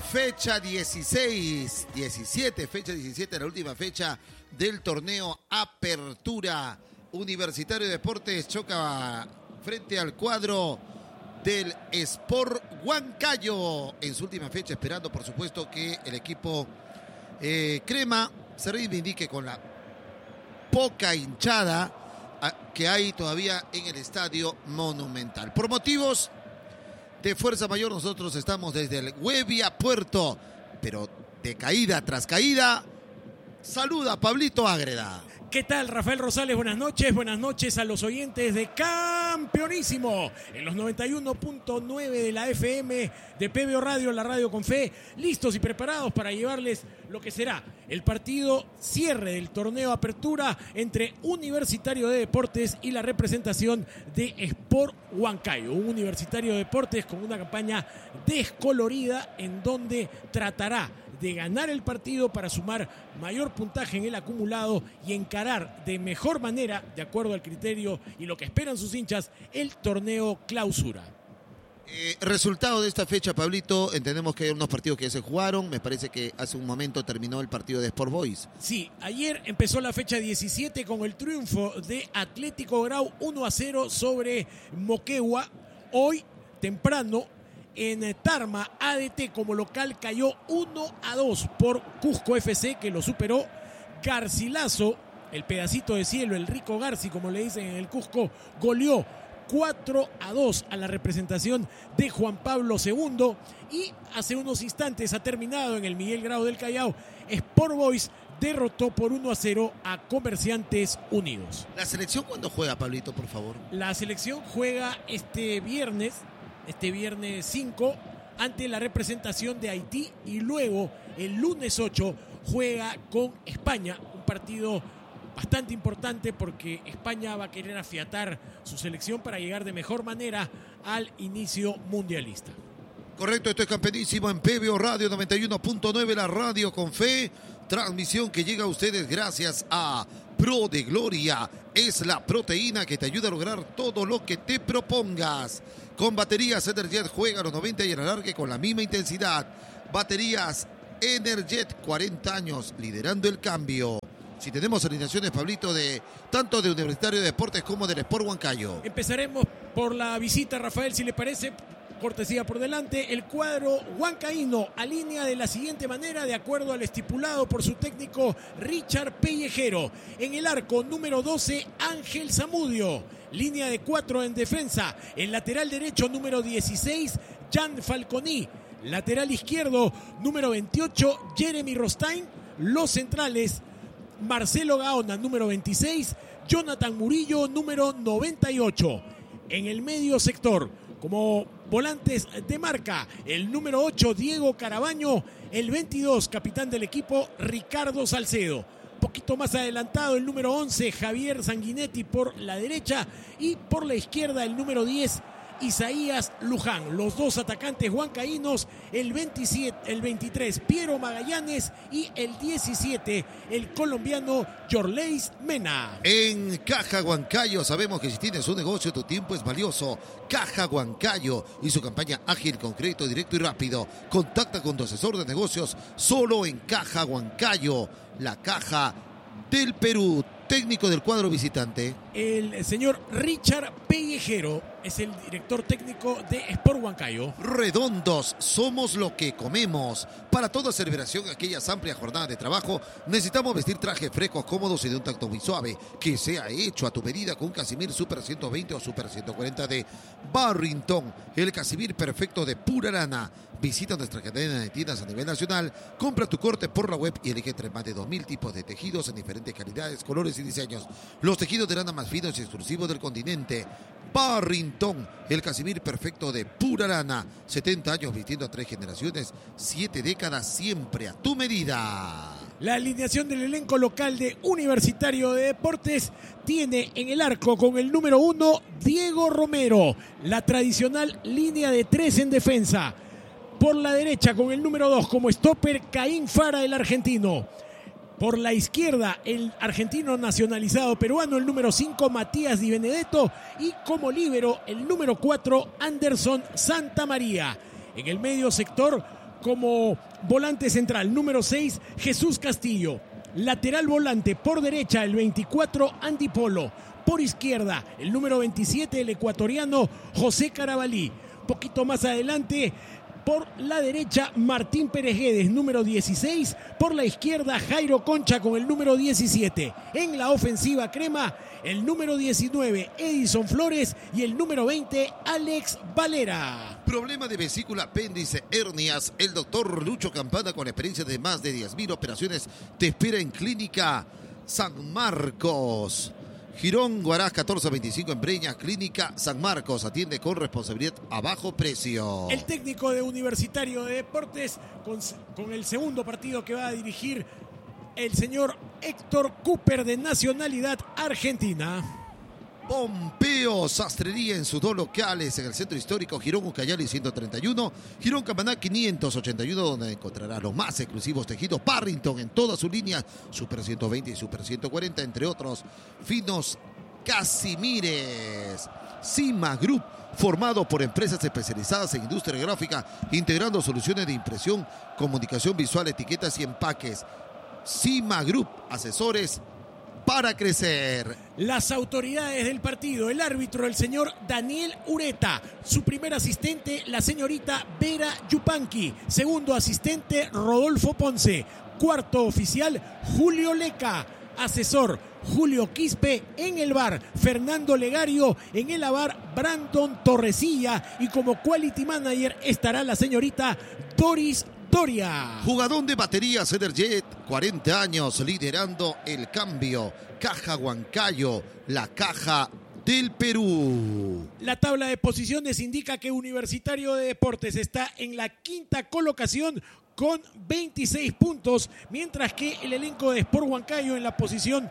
Fecha 17, la última fecha del torneo Apertura. Universitario de Deportes choca frente al cuadro del Sport Huancayo en su última fecha, esperando por supuesto que el equipo crema se reivindique con la poca hinchada que hay todavía en el Estadio Monumental. Por motivos de fuerza mayor, nosotros estamos desde el Huevia Puerto, pero de caída tras caída. Saluda Pablito Ágreda. ¿Qué tal, Rafael Rosales? Buenas noches a los oyentes de Campeonísimo en los 91.9 de la FM de PBO Radio, la radio con fe, listos y preparados para llevarles lo que será el partido cierre del torneo Apertura entre Universitario de Deportes y la representación de Sport Huancayo. Un Universitario de Deportes con una campaña descolorida en donde tratará de ganar el partido para sumar mayor puntaje en el acumulado y encarar de mejor manera, de acuerdo al criterio y lo que esperan sus hinchas, el torneo clausura. Resultado de esta fecha, Pablito, entendemos que hay unos partidos que ya se jugaron. Me parece que hace un momento terminó el partido de Sport Boys. Sí, ayer empezó la fecha 17 con el triunfo de Atlético Grau 1-0 sobre Moquegua. Hoy, temprano, en Tarma, ADT como local cayó 1-2 por Cusco FC, que lo superó. Garcilaso, el pedacito de cielo, el rico Garci, como le dicen en el Cusco, goleó 4-2 a la representación de Juan Pablo II. Y hace unos instantes ha terminado en el Miguel Grau del Callao. Sport Boys derrotó por 1-0 a Comerciantes Unidos. ¿La selección cuándo juega, Pablito, por favor? La selección juega este viernes 5 ante la representación de Haití y luego el lunes 8 juega con España, un partido bastante importante porque España va a querer afiatar su selección para llegar de mejor manera al inicio mundialista. Correcto, esto es Campeonísimo en PBO Radio 91.9, la radio con fe. Transmisión que llega a ustedes gracias a Pro de Gloria. Es la proteína que te ayuda a lograr todo lo que te propongas. Con baterías Energet juega a los 90 y el alargue con la misma intensidad. Baterías Energet, 40 años liderando el cambio. Si tenemos alineaciones, Pablito, de tanto de Universitario de Deportes como del Sport Huancayo. Empezaremos por la visita, Rafael, si le parece. Cortesía por delante, el cuadro huancaíno alinea de la siguiente manera, de acuerdo al estipulado por su técnico Richard Pellejero. En el arco, número 12, Ángel Zamudio. Línea de 4 en defensa. El lateral derecho, número 16, Jan Falconi. Lateral izquierdo, número 28, Jeremy Rostain. Los centrales, Marcelo Gaona, número 26, Jonathan Murillo, número 98. En el medio sector, como volantes de marca, el número 8, Diego Carabaño, el 22, capitán del equipo, Ricardo Salcedo. Poquito más adelantado, el número 11, Javier Sanguinetti por la derecha y por la izquierda el número 10, Isaías Luján. Los dos atacantes huancaínos, el 27, el 23, Piero Magallanes y el 17, el colombiano Yorleis Mena. En Caja Huancayo sabemos que si tienes un negocio, tu tiempo es valioso. Caja Huancayo y su campaña ágil, con crédito directo y rápido. Contacta con tu asesor de negocios solo en Caja Huancayo, la caja del Perú. Técnico del cuadro visitante, el señor Richard Pellejero es el director técnico de Sport Huancayo. Redondos, somos lo que comemos. Para toda celebración, aquellas amplias jornadas de trabajo, necesitamos vestir trajes frescos, cómodos y de un tacto muy suave, que sea hecho a tu medida con un Casimir Super 120 o Super 140 de Barrington, el Casimir perfecto de pura lana. Visita nuestra cadena de tiendas a nivel nacional, compra tu corte por la web y elige entre más de 2,000 tipos de tejidos en diferentes calidades, colores y diseños. Los tejidos de lana más finos y exclusivos del continente. Barrington, el Casimir perfecto de pura lana. 70 años vistiendo a 3 generaciones, 7 décadas, siempre a tu medida. La alineación del elenco local de Universitario de Deportes tiene en el arco con el número 1, Diego Romero. La tradicional línea de 3 en defensa. Por la derecha con el número 2 como stopper, Caín Fara, el argentino. Por la izquierda, el argentino nacionalizado peruano, el número 5, Matías Di Benedetto. Y como líbero, el número 4, Anderson Santamaría. En el medio sector, como volante central, número 6, Jesús Castillo. Lateral volante por derecha, el 24, Andy Polo. Por izquierda, el número 27, el ecuatoriano José Carabalí. Poquito más adelante, por la derecha, Martín Perejedes, número 16. Por la izquierda, Jairo Concha con el número 17. En la ofensiva crema, el número 19, Edison Flores. Y el número 20, Alex Valera. Problema de vesícula, apéndice, hernias. El doctor Lucho Campana, con experiencia de más de 10.000 operaciones, te espera en Clínica San Marcos. Girón Guarás 1425 en Breña, Clínica San Marcos. Atiende con responsabilidad a bajo precio. El técnico de Universitario de Deportes con el segundo partido que va a dirigir el señor Héctor Cooper, de nacionalidad argentina. Pompeo Sastrería en sus 2 locales en el centro histórico, Girón Ucayali 131, Girón Camaná 581, donde encontrará los más exclusivos tejidos Parrington en toda su línea, Super 120 y Super 140, entre otros finos Casimires. Cima Group, formado por empresas especializadas en industria gráfica, integrando soluciones de impresión, comunicación visual, etiquetas y empaques. Cima Group, asesores para crecer. Las autoridades del partido, el árbitro, el señor Daniel Ureta, su primer asistente, la señorita Vera Yupanqui, segundo asistente, Rodolfo Ponce, cuarto oficial, Julio Leca, asesor, Julio Quispe, en el VAR, Fernando Legario, en el AVAR, Brandon Torresilla, y como quality manager estará la señorita Doris Doria. Jugador de baterías Energet, 40 años, liderando el cambio. Caja Huancayo, la caja del Perú. La tabla de posiciones indica que Universitario de Deportes está en la quinta colocación con 26 puntos, mientras que el elenco de Sport Huancayo en la posición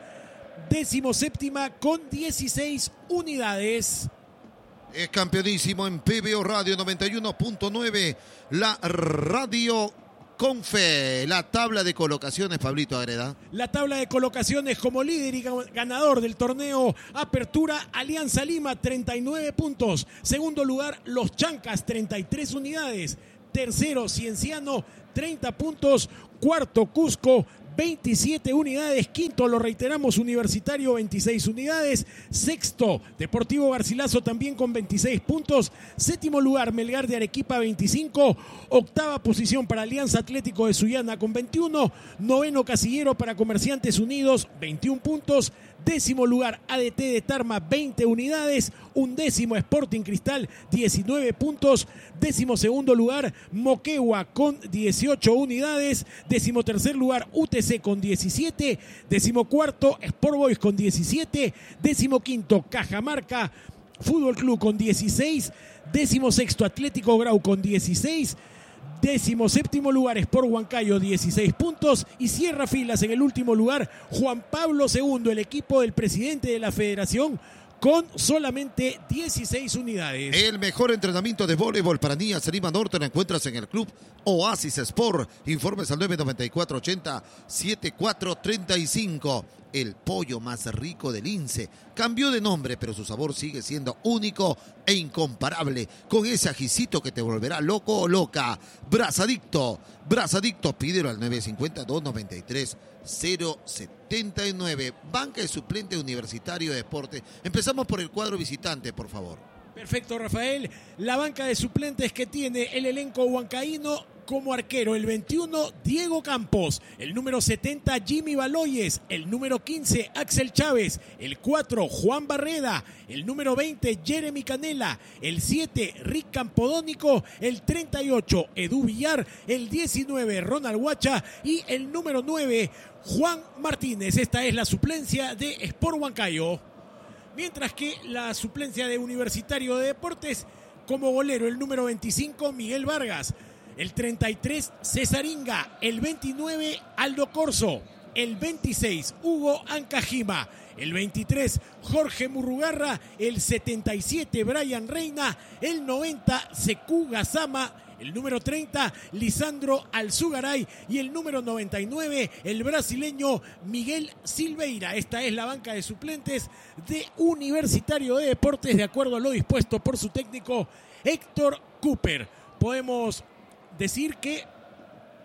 17ª con 16 unidades. Es campeonísimo en PBO Radio 91.9, la radio con fe. La tabla de colocaciones, Pablito Agreda. La tabla de colocaciones como líder y ganador del torneo Apertura, Alianza Lima, 39 puntos. Segundo lugar, Los Chancas, 33 unidades. Tercero, Cienciano, 30 puntos. Cuarto, Cusco, 27 unidades. Quinto, lo reiteramos, Universitario, 26 unidades. Sexto, Deportivo Garcilaso, también con 26 puntos. Séptimo lugar, Melgar de Arequipa, 25. Octava posición para Alianza Atlético de Sullana con 21. Noveno casillero para Comerciantes Unidos, 21 puntos. Décimo lugar, ADT de Tarma, 20 unidades. Undécimo, Sporting Cristal, 19 puntos. Décimo segundo lugar, Moquegua con 18 unidades. Décimo tercer lugar, UTC con 17. Décimo cuarto, Sport Boys con 17. Décimo quinto, Cajamarca Fútbol Club con 16. Décimo sexto, Atlético Grau con 16. 17º lugar, Sport Huancayo, 16 puntos. Y cierra filas en el último lugar, Juan Pablo II, el equipo del presidente de la federación, con solamente 16 unidades. El mejor entrenamiento de voleibol para niñas en Lima Norte lo encuentras en el club Oasis Sport. Informes al 994-80-7435. El pollo más rico del INSE cambió de nombre, pero su sabor sigue siendo único e incomparable, con ese ajicito que te volverá loco o loca. Brazadicto, pídelo al 950-293-079. Banca de suplente Universitario de Deporte. Empezamos por el cuadro visitante, por favor. Perfecto, Rafael. La banca de suplentes que tiene el elenco huancaíno: como arquero, el 21, Diego Campos. El número 70, Jimmy Baloyes. El número 15, Axel Chávez. El 4, Juan Barreda. El número 20, Jeremy Canela. El 7, Rick Campodónico. El 38, Edu Villar. El 19, Ronald Huacha. Y el número 9, Juan Martínez. Esta es la suplencia de Sport Huancayo. Mientras que la suplencia de Universitario de Deportes, como golero, el número 25, Miguel Vargas. El 33, César Inga. El 29, Aldo Corso. El 26, Hugo Ancajima. El 23, Jorge Murrugarra. El 77, Brian Reina. El 90, Sekou Gazama. El número 30, Lisandro Alzugaray. Y el número 99, el brasileño Miguel Silveira. Esta es la banca de suplentes de Universitario de Deportes, de acuerdo a lo dispuesto por su técnico Héctor Cooper. Podemos decir que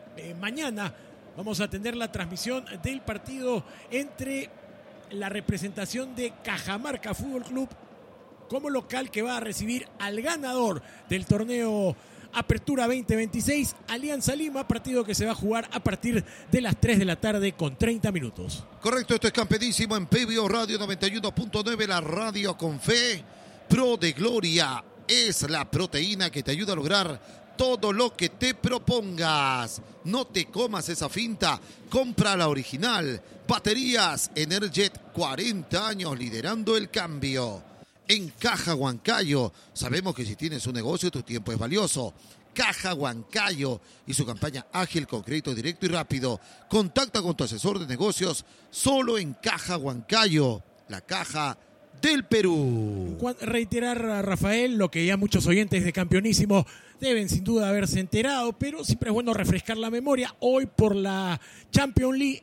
mañana vamos a tener la transmisión del partido entre la representación de Cajamarca Fútbol Club como local, que va a recibir al ganador del torneo Apertura 2026, Alianza Lima, partido que se va a jugar a partir de las 3 de la tarde con 30 minutos. Correcto, esto es Campeonísimo en PBO Radio 91.9, la radio con fe. Pro de Gloria es la proteína que te ayuda a lograr todo lo que te propongas. No te comas esa finta, compra la original. Baterías Energet, 40 años liderando el cambio. En Caja Huancayo, sabemos que si tienes un negocio, tu tiempo es valioso. Caja Huancayo y su campaña ágil con crédito directo y rápido. Contacta con tu asesor de negocios solo en Caja Huancayo, la caja del Perú. Reiterar a Rafael lo que ya muchos oyentes de Campeonísimo deben sin duda haberse enterado, pero siempre es bueno refrescar la memoria. Hoy por la Champions League,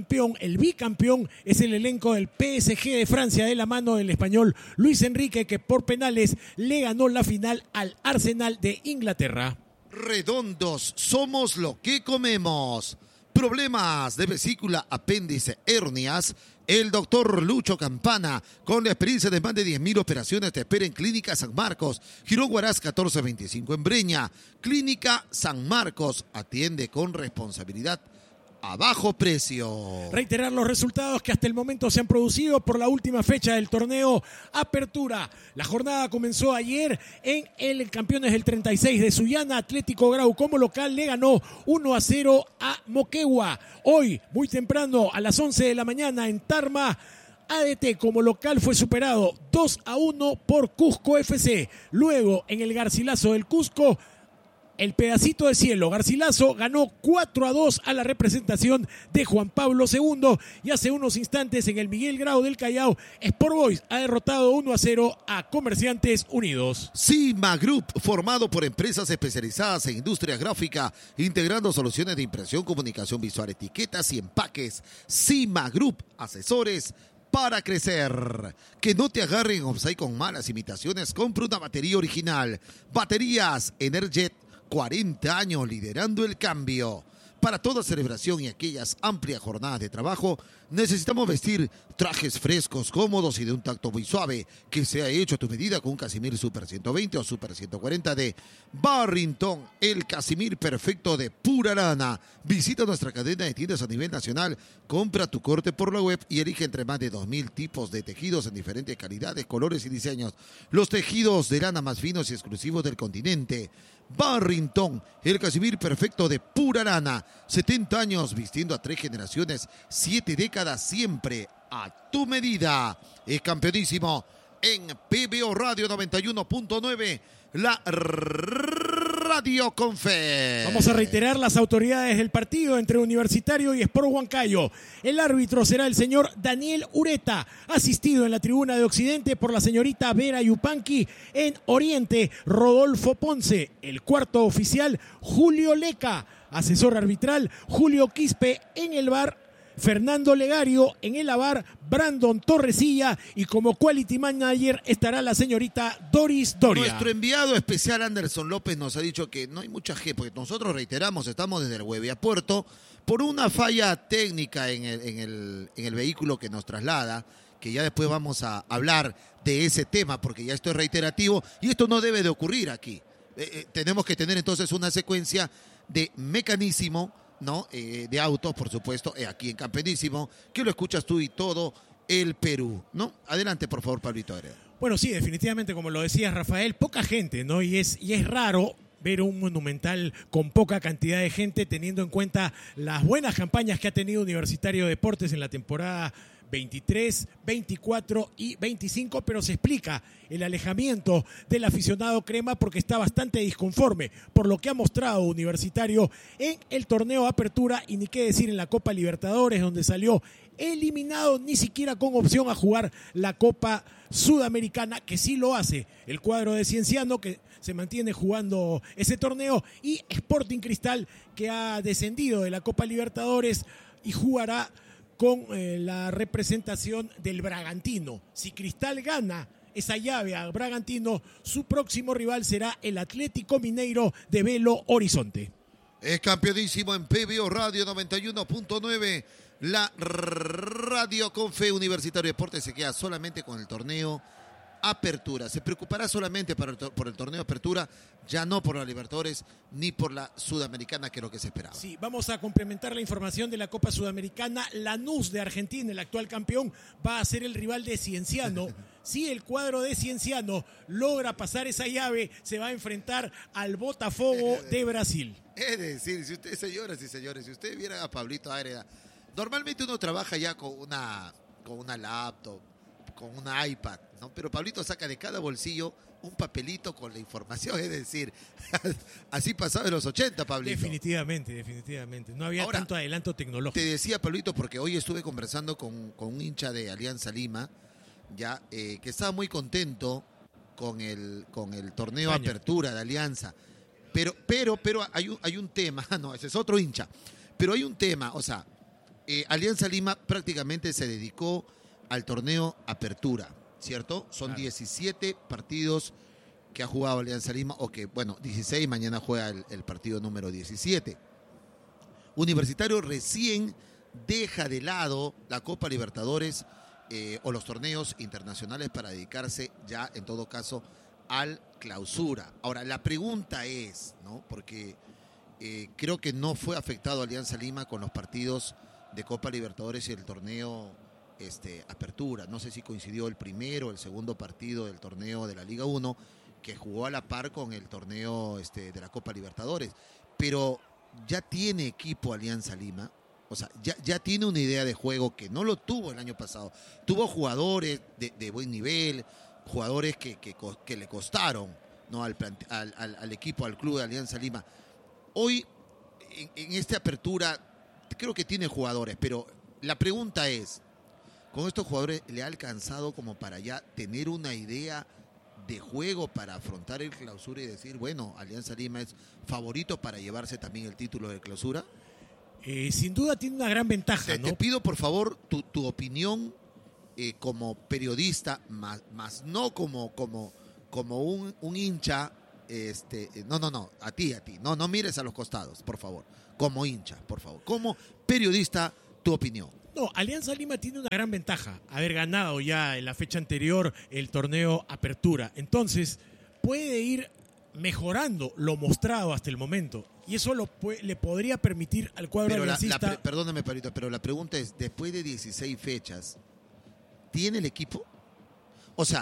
el bicampeón es el elenco del PSG de Francia, de la mano del español Luis Enrique, que por penales le ganó la final al Arsenal de Inglaterra. Redondos, somos lo que comemos. Problemas de vesícula, apéndice, hernias. El doctor Lucho Campana, con la experiencia de más de 10.000 operaciones, te espera en Clínica San Marcos, Girón Huaraz 1425 en Breña. Clínica San Marcos, atiende con responsabilidad a bajo precio. Reiterar los resultados que hasta el momento se han producido por la última fecha del torneo Apertura. La jornada comenzó ayer en el Campeones del 36 de Sullana. Atlético Grau como local le ganó 1-0 a Moquegua. Hoy, muy temprano, a las 11 de la mañana en Tarma, ADT como local fue superado 2-1 por Cusco FC. Luego, en el Garcilaso del Cusco, el pedacito de cielo, Garcilaso, ganó 4-2 a la representación de Juan Pablo II. Y hace unos instantes en el Miguel Grau del Callao, Sport Boys ha derrotado 1-0 a Comerciantes Unidos. Cima Group, formado por empresas especializadas en industria gráfica, integrando soluciones de impresión, comunicación visual, etiquetas y empaques. Cima Group, asesores para crecer. Que no te agarren offside con malas imitaciones. Compra una batería original. Baterías Energet, 40 años liderando el cambio. Para toda celebración y aquellas amplias jornadas de trabajo, necesitamos vestir trajes frescos, cómodos y de un tacto muy suave, que sea hecho a tu medida con un Casimir Super 120 o Super 140 de Barrington, el Casimir perfecto de pura lana. Visita nuestra cadena de tiendas a nivel nacional, compra tu corte por la web y elige entre más de 2.000 tipos de tejidos en diferentes calidades, colores y diseños. Los tejidos de lana más finos y exclusivos del continente. Barrington, el Casimir perfecto de pura lana. 70 años vistiendo a 3 generaciones, 7 décadas, siempre a tu medida. Es Campeonísimo en PBO Radio 91.9, la radio con fe. Vamos a reiterar las autoridades del partido entre Universitario y Sport Huancayo. El árbitro será el señor Daniel Ureta, asistido en la tribuna de Occidente por la señorita Vera Yupanqui. En Oriente, Rodolfo Ponce. El cuarto oficial, Julio Leca. Asesor arbitral, Julio Quispe. En el VAR, Fernando Legario. En el AVAR, Brandon Torresilla. Y como quality manager estará la señorita Doris Doria. Nuestro enviado especial Anderson López nos ha dicho que no hay mucha gente, porque nosotros reiteramos, estamos desde el Hueviapuerto por una falla técnica en el vehículo que nos traslada, que ya después vamos a hablar de ese tema, porque ya esto es reiterativo y esto no debe de ocurrir aquí. Tenemos que tener entonces una secuencia de mecanísimo, ¿no? De autos, por supuesto, aquí en Campeonísimo, que lo escuchas tú y todo el Perú, ¿no? Adelante, por favor, Pablito Heredia. Bueno, sí, definitivamente, como lo decías, Rafael, poca gente, ¿no? Y es raro ver un Monumental con poca cantidad de gente, teniendo en cuenta las buenas campañas que ha tenido Universitario de Deportes en la temporada 23, 24 y 25, pero se explica el alejamiento del aficionado crema porque está bastante disconforme por lo que ha mostrado Universitario en el torneo Apertura y ni qué decir en la Copa Libertadores, donde salió eliminado, ni siquiera con opción a jugar la Copa Sudamericana, que sí lo hace el cuadro de Cienciano, que se mantiene jugando ese torneo, y Sporting Cristal, que ha descendido de la Copa Libertadores y jugará con la representación del Bragantino. Si Cristal gana esa llave al Bragantino, su próximo rival será el Atlético Mineiro de Belo Horizonte. Es campeonísimo en PBO Radio 91.9. La radio con fe Universitario Deportes se queda solamente con el torneo Apertura. Se preocupará solamente por el torneo Apertura, ya no por la Libertadores ni por la Sudamericana, que es lo que se esperaba. Sí, vamos a complementar la información de la Copa Sudamericana. Lanús de Argentina, el actual campeón, va a ser el rival de Cienciano. Si el cuadro de Cienciano logra pasar esa llave, se va a enfrentar al Botafogo de Brasil. Es decir, si ustedes, señoras y señores, si ustedes vieran a Pablito Áreda, normalmente uno trabaja ya con una laptop, con una iPad, ¿no? Pero Pablito saca de cada bolsillo un papelito con la información, es decir, así pasaba en los 80, Pablito. Definitivamente. No había Ahora, tanto adelanto tecnológico. Te decía, Pablito, porque hoy estuve conversando con un hincha de Alianza Lima, ya que estaba muy contento con el torneo España. Apertura de Alianza. Pero hay un tema, no, ese es otro hincha, pero hay un tema, o sea, Alianza Lima prácticamente se dedicó al torneo Apertura, ¿cierto? Son Claro. 17 partidos que ha jugado Alianza Lima, o que, bueno, 16, mañana juega el partido número 17. Universitario recién deja de lado la Copa Libertadores o los torneos internacionales para dedicarse ya, en todo caso, al Clausura. Ahora, la pregunta es, ¿no? Porque creo que no fue afectado Alianza Lima con los partidos de Copa Libertadores y el torneo Apertura. No sé si coincidió el primero o el segundo partido del torneo de la Liga 1, que jugó a la par con el torneo de la Copa Libertadores. Pero ya tiene equipo Alianza Lima, o sea, ya tiene una idea de juego que no lo tuvo el año pasado. Tuvo jugadores de buen nivel, jugadores que le costaron, ¿no? al equipo, al club de Alianza Lima. Hoy, en esta Apertura, creo que tiene jugadores, pero la pregunta es, ¿con estos jugadores le ha alcanzado como para ya tener una idea de juego para afrontar el Clausura y decir, bueno, Alianza Lima es favorito para llevarse también el título de Clausura? Sin duda tiene una gran ventaja, ¿no? Te pido, por favor, tu opinión como periodista, más no como un hincha. No, a ti. No mires a los costados, por favor. Como hincha, por favor. Como periodista, tu opinión. No, Alianza Lima tiene una gran ventaja, haber ganado ya en la fecha anterior el torneo Apertura. Entonces, puede ir mejorando lo mostrado hasta el momento. Y eso le podría permitir al cuadro Pero aliancista... perdóname, Pablito, pero la pregunta es, después de 16 fechas, ¿tiene el equipo? O sea,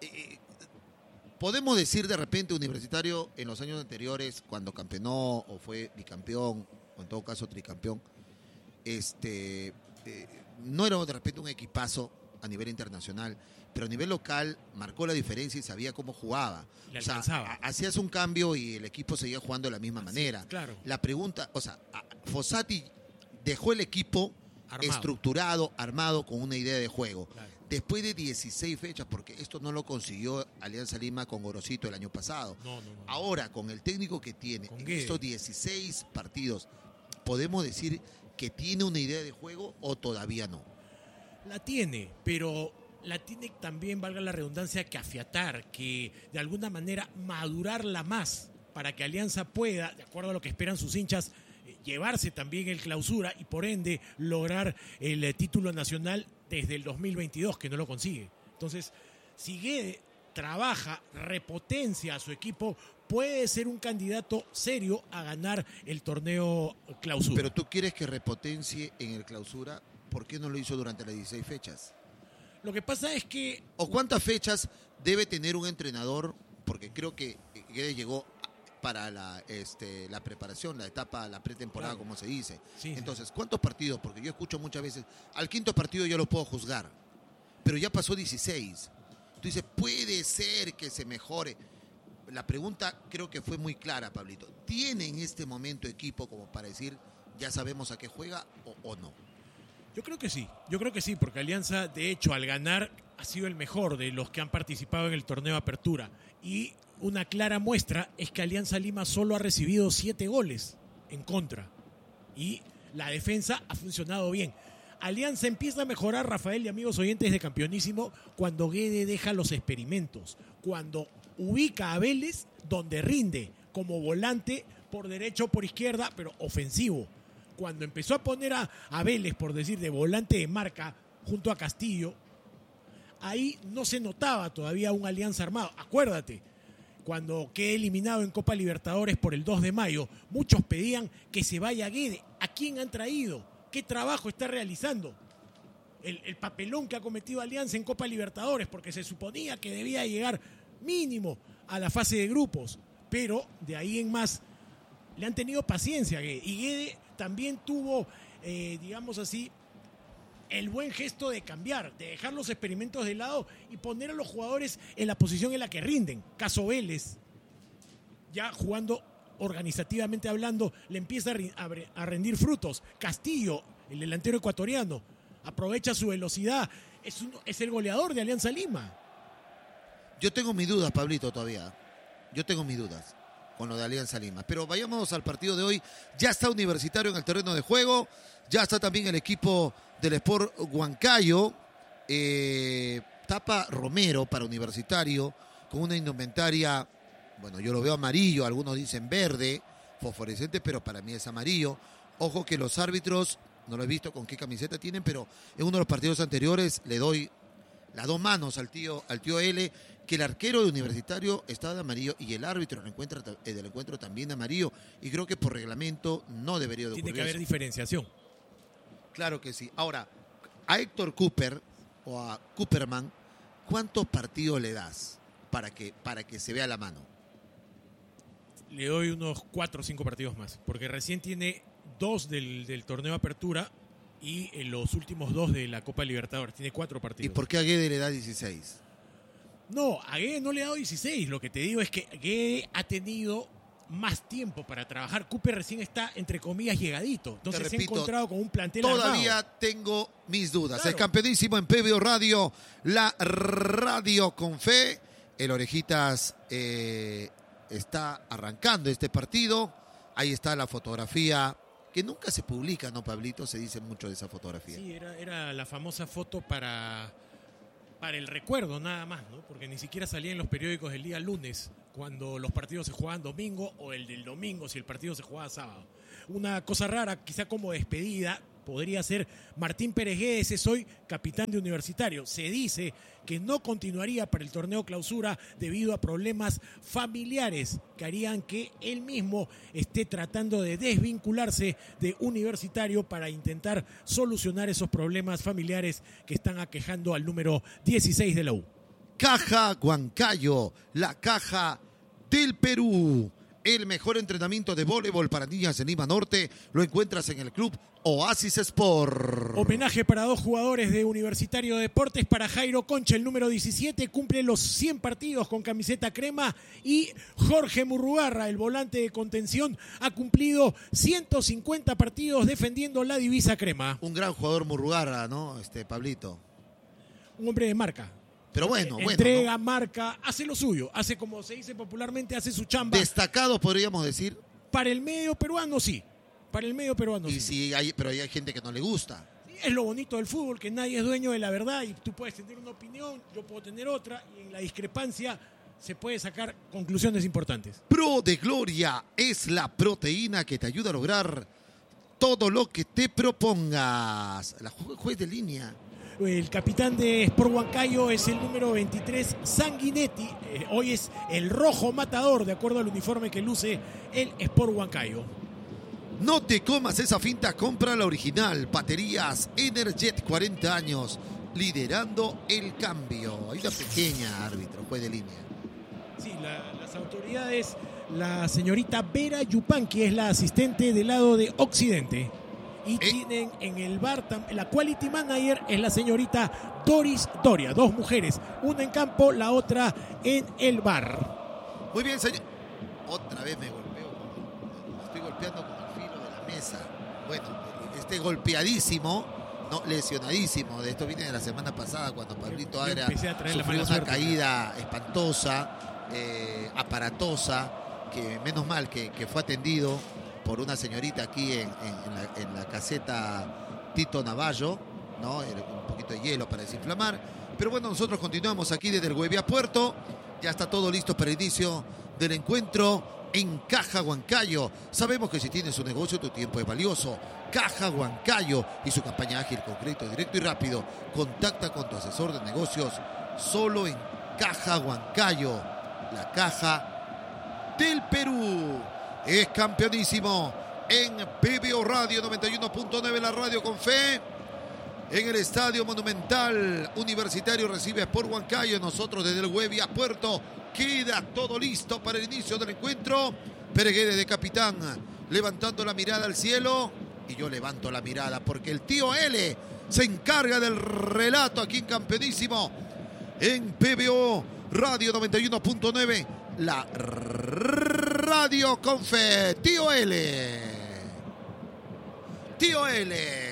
podemos decir de repente Universitario en los años anteriores, cuando campeonó o fue bicampeón, o en todo caso tricampeón, no era de repente un equipazo a nivel internacional, pero a nivel local marcó la diferencia y sabía cómo jugaba. Le o sea, alcanzaba. hacías un cambio y el equipo seguía jugando de la misma manera. claro. La pregunta, o sea, Fossati dejó el equipo estructurado, armado, con una idea de juego. Claro. Después de 16 fechas, porque esto no lo consiguió Alianza Lima con Gorosito el año pasado. No. Ahora, con el técnico que tiene, Con en Guede. estos 16 partidos, ¿podemos decir que tiene una idea de juego o todavía no? La tiene, pero la tiene también, valga la redundancia, que afiatar, que de alguna manera madurarla más para que Alianza pueda, de acuerdo a lo que esperan sus hinchas, llevarse también el Clausura y por ende lograr el título nacional desde el 2022, que no lo consigue. Entonces, si Guede trabaja, repotencia a su equipo, puede ser un candidato serio a ganar el torneo Clausura. Pero tú quieres que repotencie en el Clausura, ¿por qué no lo hizo durante las 16 fechas? Lo que pasa es que... ¿O cuántas fechas debe tener un entrenador? Porque creo que Guede llegó para la preparación, la etapa, la pretemporada, Claro. como se dice. Sí, Entonces, ¿cuántos partidos? Porque yo escucho muchas veces, al quinto partido yo lo puedo juzgar, pero ya pasó 16. Tú dices, puede ser que se mejore. La pregunta creo que fue muy clara, Pablito. ¿Tiene en este momento equipo como para decir, ya sabemos a qué juega o no? Yo creo que sí, porque Alianza, de hecho, al ganar, ha sido el mejor de los que han participado en el torneo Apertura. Y una clara muestra es que Alianza Lima solo ha recibido 7 goles en contra. Y la defensa ha funcionado bien. Alianza empieza a mejorar, Rafael y amigos oyentes de Campeonísimo, cuando Guede deja los experimentos, cuando ubica a Vélez donde rinde como volante por derecha o por izquierda, pero ofensivo. Cuando empezó a poner a Vélez, por decir, de volante de marca, junto a Castillo, ahí no se notaba todavía un Alianza armado. Acuérdate, cuando quedé eliminado en Copa Libertadores por el 2 de mayo, muchos pedían que se vaya Guede. ¿A quién han traído? ¿Qué trabajo está realizando? El papelón que ha cometido Alianza en Copa Libertadores, porque se suponía que debía llegar mínimo a la fase de grupos, pero de ahí en más le han tenido paciencia a Guede. Y Guede también tuvo, digamos así, el buen gesto de cambiar, de dejar los experimentos de lado y poner a los jugadores en la posición en la que rinden. Caso Vélez, ya jugando organizativamente hablando, le empieza a rendir frutos. Castillo, el delantero ecuatoriano, aprovecha su velocidad, es el goleador de Alianza Lima. Yo tengo mis dudas, Pablito, todavía. Yo tengo mis dudas con lo de Alianza Lima. Pero vayamos al partido de hoy. Ya está Universitario en el terreno de juego. Ya está también el equipo del Sport Huancayo. Tapa Romero para Universitario con una indumentaria, bueno, yo lo veo amarillo, algunos dicen verde, fosforescente, pero para mí es amarillo. Ojo que los árbitros, no lo he visto con qué camiseta tienen, pero en uno de los partidos anteriores le doy las dos manos al tío L, que el arquero de Universitario está de amarillo y el árbitro del encuentro también de amarillo, y creo que por reglamento no debería de ocurrir. Tiene que haber diferenciación. Claro que sí. Ahora, a Héctor Cooper o a Cooperman, ¿cuántos partidos le das para que se vea la mano? Le doy unos 4 o 5 partidos más, porque recién tiene 2 del torneo Apertura y en los últimos 2 de la Copa Libertadores. Tiene 4 partidos. ¿Y por qué a Guede le da 16? No, a Guede no le ha dado 16. Lo que te digo es que Guede ha tenido más tiempo para trabajar. Cooper recién está, entre comillas, llegadito. Entonces se ha encontrado con un plantel todavía armado. Tengo mis dudas. Claro. El campeonísimo en PBO Radio, la radio con fe. El Orejitas está arrancando este partido. Ahí está la fotografía que nunca se publica, ¿no, Pablito? Se dice mucho de esa fotografía. Sí, era la famosa foto para el recuerdo nada más, ¿no? Porque ni siquiera salía en los periódicos del día lunes, cuando los partidos se jugaban domingo, o el del domingo si el partido se jugaba sábado. Una cosa rara, quizá como despedida, podría ser Martín Pérez Guedes, es hoy capitán de Universitario. Se dice que no continuaría para el torneo clausura debido a problemas familiares que harían que él mismo esté tratando de desvincularse de Universitario para intentar solucionar esos problemas familiares que están aquejando al número 16 de la U. Caja Huancayo, la caja del Perú. El mejor entrenamiento de voleibol para niñas en Lima Norte lo encuentras en el club Oasis Sport. Homenaje para 2 jugadores de Universitario Deportes. Para Jairo Concha, el número 17, cumple los 100 partidos con camiseta crema. Y Jorge Murrugarra, el volante de contención, ha cumplido 150 partidos defendiendo la divisa crema. Un gran jugador Murrugarra, ¿no? Pablito. Un hombre de marca. Pero bueno, entrega, ¿no? marca, hace lo suyo, hace, como se dice popularmente, hace su chamba. Destacado, podríamos decir. Para el medio peruano, sí. Para el medio peruano, sí. Sí, pero hay gente que no le gusta. Es lo bonito del fútbol, que nadie es dueño de la verdad y tú puedes tener una opinión, yo puedo tener otra, y en la discrepancia se puede sacar conclusiones importantes. Pro de Gloria es la proteína que te ayuda a lograr todo lo que te propongas. La juez de línea. El capitán de Sport Huancayo es el número 23, Sanguinetti. Hoy es el rojo matador, de acuerdo al uniforme que luce el Sport Huancayo. No te comas esa finta, compra la original. Baterías Energet, 40 años, liderando el cambio. Hay una pequeña, árbitro, juez de línea. Sí, las autoridades, la señorita Vera Yupanqui es la asistente del lado de Occidente. Y tienen en el bar, la quality manager es la señorita Doris Doria. 2 mujeres, una en campo, la otra en el bar. Muy bien, señor. Otra vez me golpeo. Estoy golpeando con el filo de la mesa. Bueno, golpeadísimo, no, lesionadísimo. De esto viene de la semana pasada cuando Pablito Agra sufrió una caída espantosa, aparatosa, que menos mal que fue atendido por una señorita aquí en la caseta Tito Navallo, ¿no? Un poquito de hielo para desinflamar. Pero bueno, nosotros continuamos aquí desde el Güeviá Puerto. Ya está todo listo para el inicio del encuentro en Caja Huancayo. Sabemos que si tienes un negocio, tu tiempo es valioso. Caja Huancayo y su campaña ágil, concreto, directo y rápido. Contacta con tu asesor de negocios solo en Caja Huancayo, la caja del Perú. Es campeonísimo en PBO Radio 91.9, la radio con fe. En el Estadio Monumental Universitario recibe a Sport Huancayo. Nosotros desde el Huevia Puerto. Queda todo listo para el inicio del encuentro. Pereguede de capitán, levantando la mirada al cielo. Y yo levanto la mirada porque el tío L se encarga del relato aquí en campeonísimo. En PBO Radio 91.9, la radio con fe. Tío L. Tío L.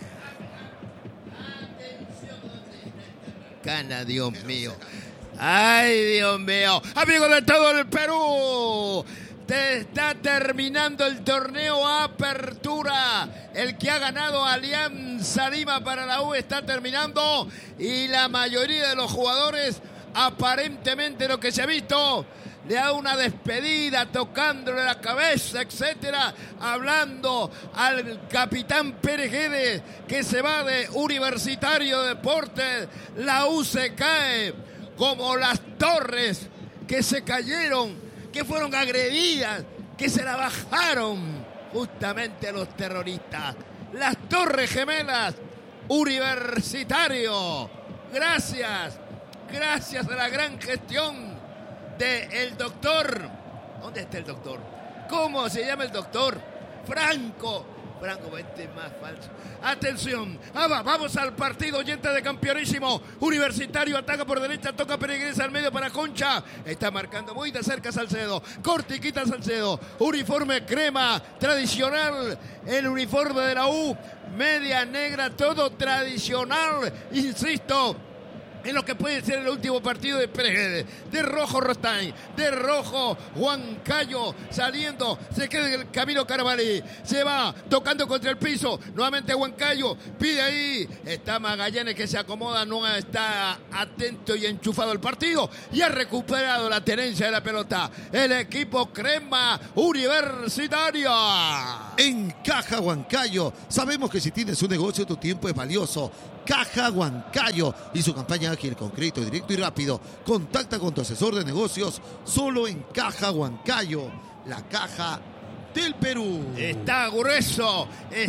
Gana, Dios mío. Ay, Dios mío. Amigos de todo el Perú, te está terminando el torneo Apertura. El que ha ganado Alianza Lima para la U está terminando. Y la mayoría de los jugadores, aparentemente lo que se ha visto, le da una despedida, tocándole la cabeza, etcétera, hablando al capitán Pereguede, que se va de Universitario de Deportes. La U se cae como las torres que se cayeron, que fueron agredidas, que se la bajaron justamente los terroristas. Las Torres Gemelas, Universitario. Gracias a la gran gestión del doctor. ¿Dónde está el doctor? ¿Cómo se llama el doctor? Franco, este es más falso. Atención, vamos al partido, oyente de campeonísimo. Universitario ataca por derecha, toca Peregués al medio para Concha. Está marcando muy de cerca Salcedo. Corta y quita Salcedo. Uniforme crema, tradicional. El uniforme de la U, media negra, todo tradicional. Insisto, en lo que puede ser el último partido de Pereguede. De rojo Rostain, de rojo Huancayo, saliendo, se queda en el camino Carabalí, se va tocando contra el piso, nuevamente Huancayo, pide ahí, está Magallanes que se acomoda, no está atento y enchufado el partido, y ha recuperado la tenencia de la pelota el equipo crema Universitario. En Caja Huancayo, sabemos que si tienes un negocio, tu tiempo es valioso. Caja Huancayo y su campaña ágil, concreto, directo y rápido. Contacta con tu asesor de negocios solo en Caja Huancayo, la caja del Perú. Está grueso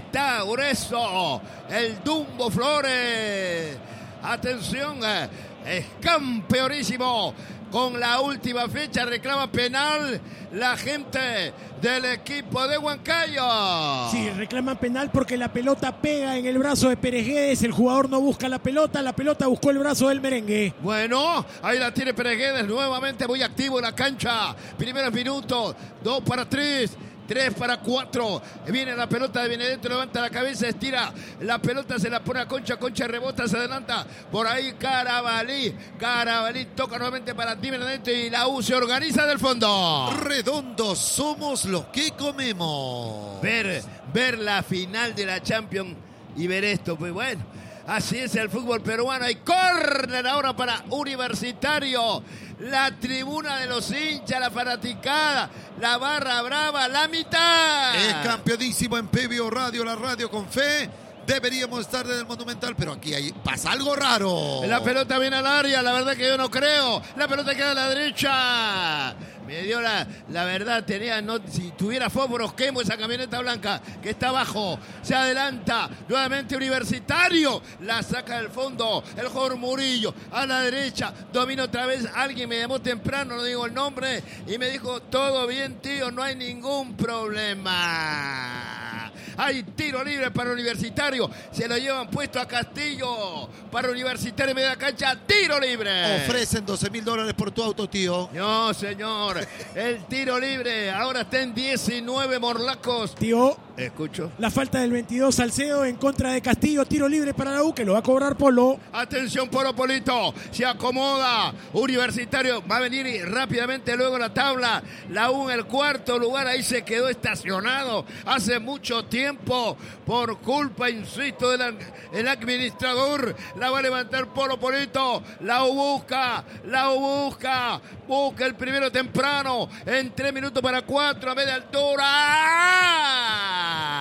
el Dumbo Flores. Atención, es campeonísimo. Con la última fecha reclama penal la gente del equipo de Huancayo. Sí, reclaman penal porque la pelota pega en el brazo de Pereguedes. El jugador no busca la pelota buscó el brazo del merengue. Bueno, ahí la tiene Pereguedes, nuevamente muy activo en la cancha. Primeros minutos, 2 para 3. 3 para 4. Viene la pelota de Benedetto, levanta la cabeza, estira la pelota, se la pone a Concha. Concha rebota, se adelanta. Por ahí Carabalí toca nuevamente para Di Benedetto y la U se organiza del fondo. Redondos somos los que comemos. Ver la final de la Champions y ver esto, pues bueno. Así es el fútbol peruano. Hay córner ahora para Universitario. La tribuna de los hinchas, la fanaticada, la barra brava, la mitad. Es campeonísimo en PBO Radio, la radio con fe. Deberíamos estar en el Monumental, pero aquí pasa algo raro. La pelota viene al área, la verdad que yo no creo. La pelota queda a la derecha. Me dio la verdad, si tuviera fósforos quemo esa camioneta blanca que está abajo. Se adelanta, nuevamente Universitario. La saca del fondo, el jugador Murillo a la derecha. Domina otra vez, alguien me llamó temprano, no digo el nombre, y me dijo, todo bien tío, no hay ningún problema. Hay tiro libre para Universitario. Se lo llevan puesto a Castillo. Para Universitario en media cancha, tiro libre. Ofrecen $12,000 por tu auto, tío. No, señor. El tiro libre ahora está en 19 morlacos. Tío. Escucho. La falta del 22 Salcedo en contra de Castillo. Tiro libre para la U que lo va a cobrar Polo. Atención, Polo Polito. Se acomoda. Universitario va a venir rápidamente luego la tabla. La U en el cuarto lugar. Ahí se quedó estacionado hace mucho tiempo por culpa, insisto, del administrador. La va a levantar Polo Polito. La U busca. Busca el primero temprano. En 3 minutos para 4 a media altura.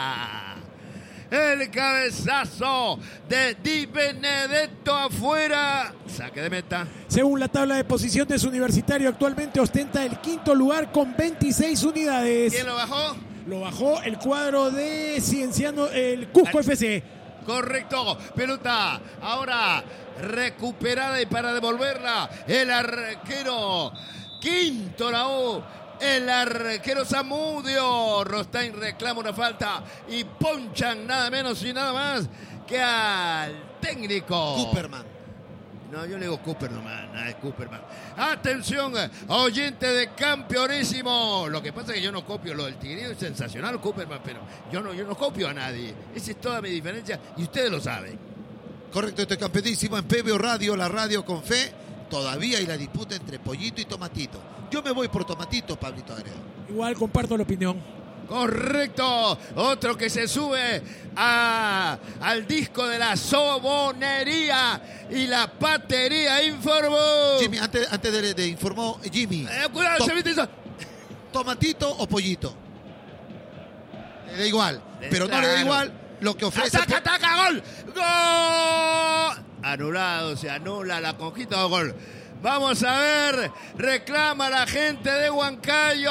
El cabezazo de Di Benedetto afuera. Saque de meta. Según la tabla de posiciones, Universitario actualmente ostenta el 5º lugar con 26 unidades. ¿Quién lo bajó? Lo bajó el cuadro de Cienciano, el Cusco FC. Correcto. Pelota ahora recuperada y para devolverla el arquero. Quinto la U. El arquero Zamudio. Rostain reclama una falta y ponchan nada menos y nada más que al técnico Cooperman. No, yo le digo Cooper nomás, nada de Cooperman. Atención, oyente de Campeonísimo. Lo que pasa es que yo no copio lo del Tigrillo, es sensacional Cooperman, pero yo no copio a nadie. Esa es toda mi diferencia y ustedes lo saben. Correcto, esto es Campeonísimo en PBO Radio, la radio con fe. Todavía hay la disputa entre Pollito y Tomatito. Yo me voy por Tomatito, Pablito Agreda. Igual comparto la opinión. Correcto, otro que se sube al disco de la sobonería y la patería informó. Jimmy, antes de informó Jimmy. Cuidado, se viste eso. ¿Tomatito o Pollito? Le da igual, pero no le da igual lo que ofrece. Ataca, gol. ¡Gol! Anulado, se anula la conquista o gol. Vamos a ver, reclama la gente de Huancayo.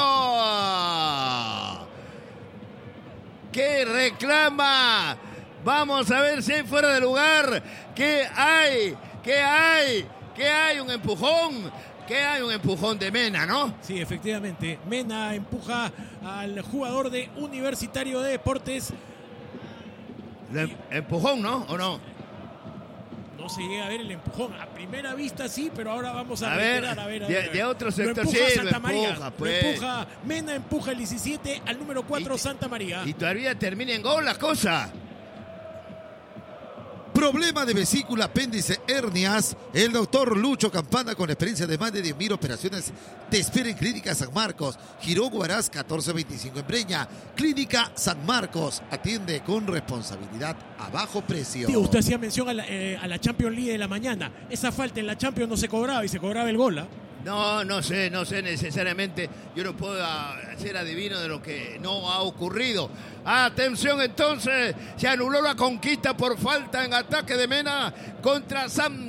¿Qué reclama? Vamos a ver si hay fuera de lugar. ¿Qué hay? Un empujón. ¿Qué hay? Un empujón de Mena, ¿no? Sí, efectivamente. Mena empuja al jugador de Universitario de Deportes. Empujón, ¿no? ¿O no? No se llega a ver el empujón. A primera vista sí, pero ahora vamos a ver. De otro sector sí, Santa María. empuja, pues. Mena empuja el 17 al número 4 Santa María. Y todavía termina en gol la cosa. Problema de vesícula, apéndice, hernias. El doctor Lucho Campana, con experiencia de más de 10.000 operaciones, te espera en Clínica San Marcos. Girón Huaraz 1425 en Breña. Clínica San Marcos. Atiende con responsabilidad a bajo precio. Tío, usted hacía mención a la Champions League de la mañana. Esa falta en la Champions no se cobraba y se cobraba el gol, ¿ah? No sé necesariamente. Yo no puedo ser adivino de lo que no ha ocurrido. Atención entonces, se anuló la conquista por falta en ataque de Mena contra San